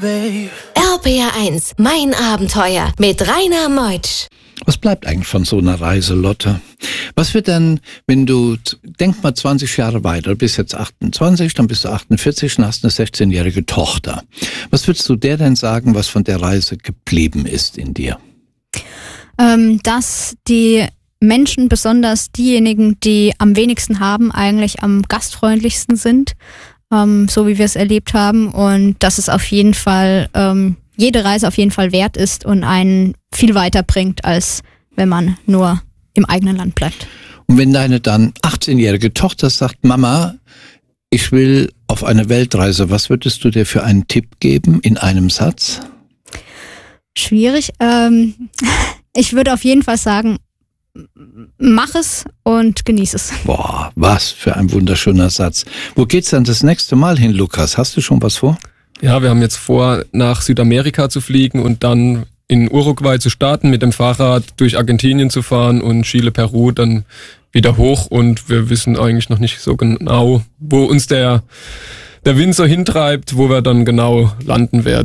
RPR1, mein Abenteuer mit Rainer Meutsch. Was bleibt eigentlich von so einer Reise, Lotte? Was wird denn, wenn du, denk mal 20 Jahre weiter, du bist jetzt 28, dann bist du 48 und hast eine 16-jährige Tochter. Was würdest du der denn sagen, was von der Reise geblieben ist in dir? Dass die Menschen, besonders diejenigen, die am wenigsten haben, eigentlich am gastfreundlichsten sind, so wie wir es erlebt haben, und dass es auf jeden Fall jede Reise auf jeden Fall wert ist und einen viel weiter bringt, als wenn man nur im eigenen Land bleibt. Und wenn deine dann 18-jährige Tochter sagt, Mama, ich will auf eine Weltreise, was würdest du dir für einen Tipp geben in einem Satz? Schwierig. Ich würde auf jeden Fall sagen, mach es und genieß es. Boah, was für ein wunderschöner Satz. Wo geht's dann das nächste Mal hin, Lukas? Hast du schon was vor? Ja, wir haben jetzt vor, nach Südamerika zu fliegen und dann in Uruguay zu starten, mit dem Fahrrad durch Argentinien zu fahren und Chile, Peru dann wieder hoch. Und wir wissen eigentlich noch nicht so genau, wo uns der Wind so hintreibt, wo wir dann genau landen werden.